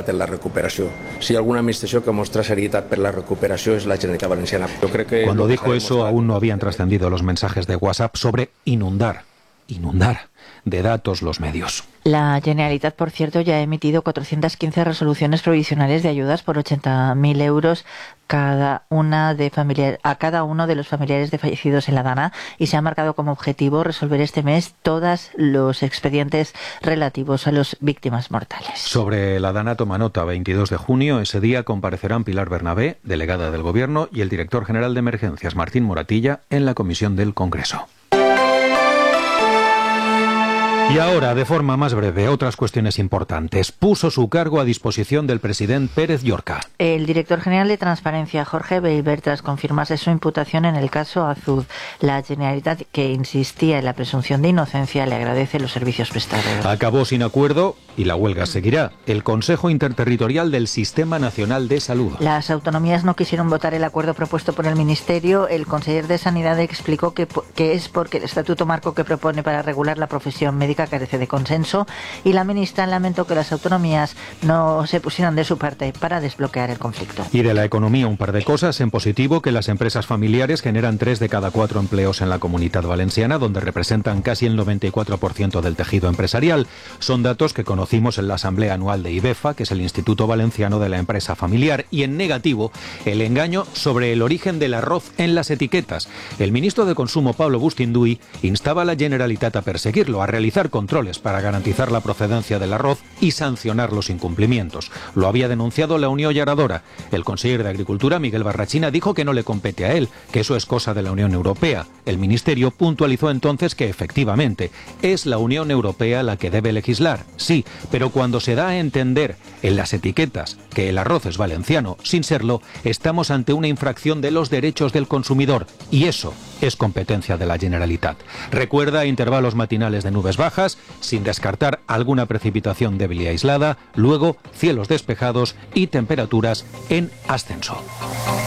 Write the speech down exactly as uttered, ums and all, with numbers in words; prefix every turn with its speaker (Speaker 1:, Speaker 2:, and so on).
Speaker 1: serietat en la recuperació. Si hi ha alguna administració que mostra serietat per la recuperació es la Generalitat Valenciana. Yo creo que
Speaker 2: Cuando dijo eso aún no habían trascendido los mensajes de WhatsApp sobre inundar, inundar de datos los medios.
Speaker 3: La Generalitat, por cierto, ya ha emitido cuatrocientas quince resoluciones provisionales de ayudas por ochenta mil euros cada una de familiar, a cada uno de los familiares de fallecidos en la Dana, y se ha marcado como objetivo resolver este mes todos los expedientes relativos a las víctimas mortales.
Speaker 2: Sobre la Dana toma nota, veintidós de junio, ese día comparecerán Pilar Bernabé, delegada del Gobierno, y el director general de Emergencias, Martín Moratilla, en la comisión del Congreso. Y ahora, de forma más breve, otras cuestiones importantes. Puso su cargo a disposición del presidente Pérez Llorca.
Speaker 3: El director general de Transparencia, Jorge Beiber, tras confirmarse su imputación en el caso Azud, la Generalitat, que insistía en la presunción de inocencia, le agradece los servicios prestados.
Speaker 2: Acabó sin acuerdo y la huelga seguirá. El Consejo Interterritorial del Sistema Nacional de Salud.
Speaker 3: Las autonomías no quisieron votar el acuerdo propuesto por el Ministerio. El conseller de Sanidad explicó que, que es porque el estatuto marco que propone para regular la profesión médica carece de consenso, y la ministra lamentó que las autonomías no se pusieran de su parte para desbloquear el conflicto.
Speaker 2: Y de la economía un par de cosas. En positivo, que las empresas familiares generan tres de cada cuatro empleos en la Comunidad Valenciana, donde representan casi el noventa y cuatro por ciento del tejido empresarial. Son datos que conocimos en la Asamblea Anual de IBEFA, que es el Instituto Valenciano de la Empresa Familiar. Y en negativo, el engaño sobre el origen del arroz en las etiquetas. El ministro de Consumo, Pablo Bustinduy, instaba a la Generalitat a perseguirlo, a realizar controles para garantizar la procedencia del arroz y sancionar los incumplimientos. Lo había denunciado la Unión Llaradora. El consejero de Agricultura, Miguel Barrachina, dijo que no le compete a él, que eso es cosa de la Unión Europea. El Ministerio puntualizó entonces que efectivamente es la Unión Europea la que debe legislar, sí, pero cuando se da a entender en las etiquetas que el arroz es valenciano sin serlo, estamos ante una infracción de los derechos del consumidor, y eso es competencia de la Generalitat. Recuerda intervalos matinales de nubes bajas, sin descartar alguna precipitación débil y aislada, luego cielos despejados y temperaturas en ascenso.